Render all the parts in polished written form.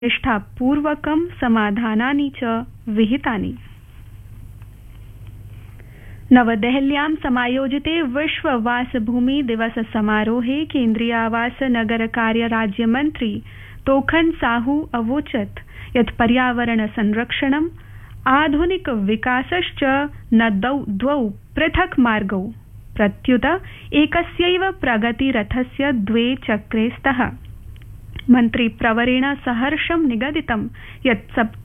निष्ठापूर्वकं समाधानानि च विहितानि। नवदेहल्यां समायोजिते विश्व वासभूमि दिवस समारोहे केन्द्रीय आवास नगर कार्य राज्यमन्त्री तोखन साहू अवोचत् यत् पर्यावरण संरक्षणम् आधुनिक विकासश्च न द्वौ पृथक् मार्गौ प्रत्युत एकस्यैव प्रगतिरथस्य द्वे चक्रे स्तः। मन्त्री प्रवरेण सहर्षं निगदितं यत्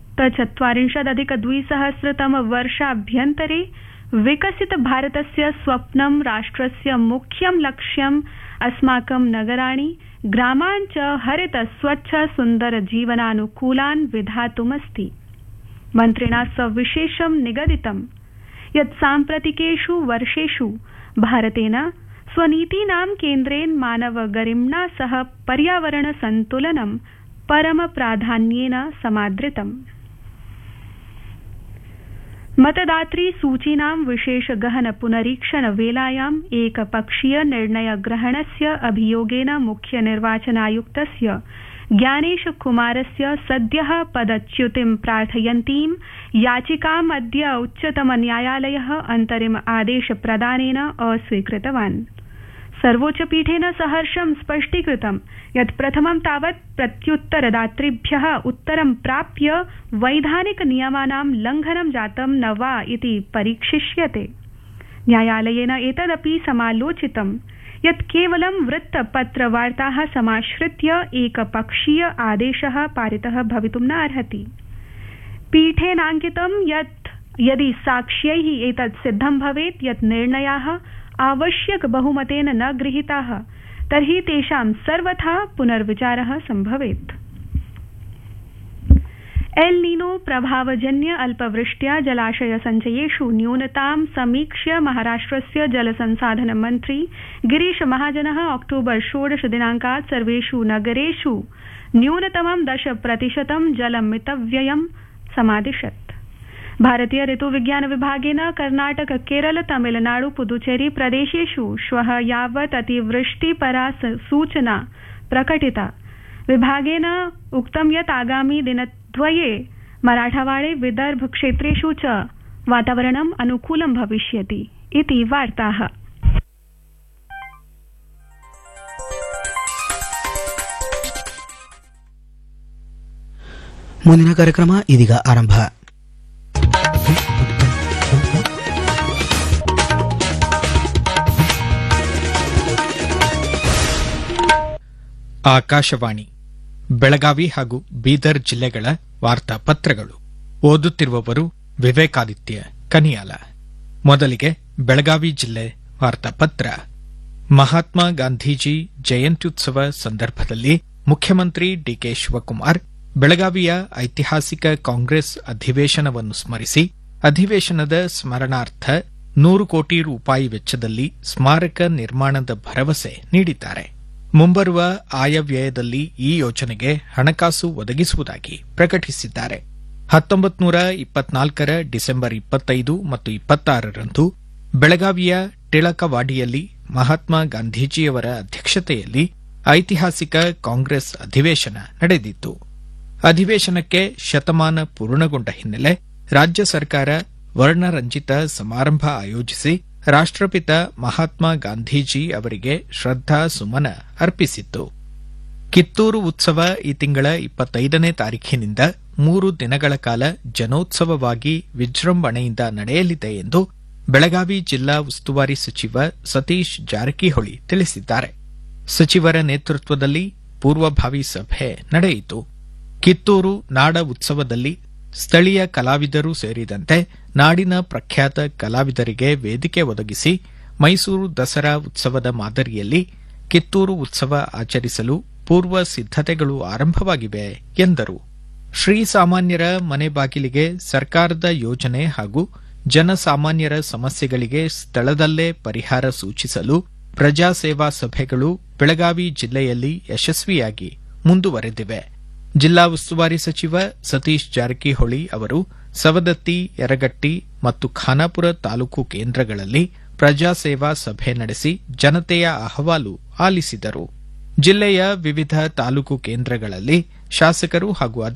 47-2020 विकसित भारतस्य स्वप्नं राष्ट्रस्य मुख्यं लक्ष्यम् अस्माकं नगराणि ग्रामान् च हरित स्वच्छ सुन्दर जीवनानुकूलान् विधातुमस्ति। मन्त्रिणा सविशेषं निगदितं यत् साम्प्रतिकेषु वर्षेषु भारतेन स्वनीतीनां केन्द्रेण मानवगरिम्णा सह पर्यावरण सन्तुलनं परम प्राधान्येन समादृतम्। मतदातृ सूचीनां विशेष गहन पुनरीक्षण वेलायाम् एकपक्षीय निर्णय ग्रहणस्य अभियोगेन मुख्य निर्वाचनायुक्तस्य ज्ञानेश कुमारस्य सद्यः पदच्युतिं प्रार्थयन्तीं याचिकाम् अद्य उच्चतमन्यायालयः अन्तरिम आदेश प्रदानेन अस्वीकृतवान्। सर्वोच्चपीठेन सहर्षं स्पष्टीकृतं यत् प्रथमं तावत् प्रत्युत्तरदातृभ्यः उत्तरं प्राप्य वैधानिक नियमानां लङ्घनं जातं न वा इति परीक्षिष्यते। न्यायालयेन एतदपि समालोचितं यत् केवलं वृत्तपत्रवार्ताः समाश्रित्य एकपक्षीय आदेशः पारितः भवितुं न अर्हति। पीठेनाङ्कितं यत् यदि साक्ष्यैः एतत् सिद्धं भवेत् यत् निर्णयाः आवश्यक बहुमतेन न गृहीताः तर्हि तेषां सर्वथा पुनर्विचारः सम्भवेत्। एल नीनो प्रभावजन्य अल्पवृष्ट्या जलाशय सञ्चयेषु न्यूनतां समीक्ष्य महाराष्ट्रस्य जलसंसाधन मन्त्री गिरीश महाजनः अक्टोबर 16 दिनाङ्कात् सर्वेषु नगरेषु न्यूनतमं 10% जलमितव्ययं समादिशत्। भारतीय ऋतुविज्ञान विभागेन कर्नाटक केरल तमिलनाडु पुदुचेरी प्रदेशेषु श्वः यावत् अतिवृष्टिपरा सूचना प्रकटिता। विभागेन उक्तं यत् आगामि दिनद्वये मराठवाड़े विदर्भ क्षेत्रेषु च वातावरणम् अनुकूलं भविष्यति इति वार्ताः। ಮುಂದಿನ ಕಾರ್ಯಕ್ರಮ ಇದೀಗ ಆರಂಭ. ಆಕಾಶವಾಣಿ ಬೆಳಗಾವಿ ಹಾಗೂ ಬೀದರ್ ಜಿಲ್ಲೆಗಳ ವಾರ್ತಾ ಪತ್ರಗಳು ಓದುತ್ತಿರುವವರು ವಿವೇಕಾದಿತ್ಯ ಕನಿಯಾಲ. ಮೊದಲಿಗೆ ಬೆಳಗಾವಿ ಜಿಲ್ಲೆ ವಾರ್ತಾಪತ್ರ. ಮಹಾತ್ಮ ಗಾಂಧೀಜಿ ಜಯಂತ್ಯುತ್ಸವ ಸಂದರ್ಭದಲ್ಲಿ ಮುಖ್ಯಮಂತ್ರಿ ಡಿಕೆ ಶಿವಕುಮಾರ್ ಬೆಳಗಾವಿಯ ಐತಿಹಾಸಿಕ ಕಾಂಗ್ರೆಸ್ ಅಧಿವೇಶನವನ್ನು ಸ್ಮರಿಸಿ ಅಧಿವೇಶನದ ಸ್ಮರಣಾರ್ಥ 100 ಕೋಟಿ ರೂಪಾಯಿ ವೆಚ್ಚದಲ್ಲಿ ಸ್ಮಾರಕ ನಿರ್ಮಾಣದ ಭರವಸೆ ನೀಡಿದ್ದಾರೆ. ಮುಂಬರುವ ಆಯವ್ಯಯದಲ್ಲಿ ಈ ಯೋಜನೆಗೆ ಹಣಕಾಸು ಒದಗಿಸುವುದಾಗಿ ಪ್ರಕಟಿಸಿದ್ದಾರೆ. 1924 ಡಿಸೆಂಬರ್ 25 ಮತ್ತು 26ರಂದು ಬೆಳಗಾವಿಯ ಟಿಳಕವಾಡಿಯಲ್ಲಿ ಮಹಾತ್ಮ ಗಾಂಧೀಜಿಯವರ ಅಧ್ಯಕ್ಷತೆಯಲ್ಲಿ ಐತಿಹಾಸಿಕ ಕಾಂಗ್ರೆಸ್ ಅಧಿವೇಶನ ನಡೆದಿತ್ತು. ಅಧಿವೇಶನಕ್ಕೆ ಶತಮಾನ ಪೂರ್ಣಗೊಂಡ ಹಿನ್ನೆಲೆ ರಾಜ್ಯ ಸರ್ಕಾರ ವರ್ಣರಂಜಿತ ಸಮಾರಂಭ ಆಯೋಜಿಸಿ ರಾಷ್ಟ್ರಪಿತ ಮಹಾತ್ಮ ಗಾಂಧೀಜಿ ಅವರಿಗೆ ಶ್ರದ್ಧಾ ಸುಮನ ಅರ್ಪಿಸಿತ್ತು. ಕಿತ್ತೂರು ಉತ್ಸವ ಈ ತಿಂಗಳ 25ನೇ ತಾರೀಖಿನಿಂದ 3 ದಿನಗಳ ಕಾಲ ಜನೋತ್ಸವವಾಗಿ ವಿಜೃಂಭಣೆಯಿಂದ ನಡೆಯಲಿದೆ ಎಂದು ಬೆಳಗಾವಿ ಜಿಲ್ಲಾ ಉಸ್ತುವಾರಿ ಸಚಿವ ಸತೀಶ್ ಜಾರಕಿಹೊಳಿ ತಿಳಿಸಿದ್ದಾರೆ. ಸಚಿವರ ನೇತೃತ್ವದಲ್ಲಿ ಪೂರ್ವಭಾವಿ ಸಭೆ ನಡೆಯಿತು. ಕಿತ್ತೂರು ನಾಡ ಉತ್ಸವದಲ್ಲಿ ಸ್ಥಳೀಯ ಕಲಾವಿದರು ಸೇರಿದಂತೆ ನಾಡಿನ ಪ್ರಖ್ಯಾತ ಕಲಾವಿದರಿಗೆ ವೇದಿಕೆ ಒದಗಿಸಿ ಮೈಸೂರು ದಸರಾ ಉತ್ಸವದ ಮಾದರಿಯಲ್ಲಿ ಕಿತ್ತೂರು ಉತ್ಸವ ಆಚರಿಸಲು ಪೂರ್ವ ಸಿದ್ದತೆಗಳು ಆರಂಭವಾಗಿವೆ ಎಂದರು. ಶ್ರೀಸಾಮಾನ್ಯರ ಮನೆ ಬಾಗಿಲಿಗೆ ಸರ್ಕಾರದ ಯೋಜನೆ ಹಾಗೂ ಜನಸಾಮಾನ್ಯರ ಸಮಸ್ಯೆಗಳಿಗೆ ಸ್ಥಳದಲ್ಲೇ ಪರಿಹಾರ ಸೂಚಿಸಲು ಪ್ರಜಾಸೇವಾ ಸಭೆಗಳು ಬೆಳಗಾವಿ ಜಿಲ್ಲೆಯಲ್ಲಿ ಯಶಸ್ವಿಯಾಗಿ ಮುಂದುವರೆದಿವೆ. ಜಿಲ್ಲಾ ಉಸ್ತುವಾರಿ ಸಚಿವ ಸತೀಶ್ ಜಾರಕಿಹೊಳಿ ಅವರು ಸವದತ್ತಿ, ಯರಗಟ್ಟಿ ಮತ್ತು ಖಾನಾಪುರ ತಾಲೂಕು ಕೇಂದ್ರಗಳಲ್ಲಿ ಪ್ರಜಾಸೇವಾ ಸಭೆ ನಡೆಸಿ ಜನತೆಯ ಅಹವಾಲು ಆಲಿಸಿದರು. ಜಿಲ್ಲೆಯ ವಿವಿಧ ತಾಲೂಕು ಕೇಂದ್ರಗಳಲ್ಲಿ ಶಾಸಕರು ಹಾಗೂ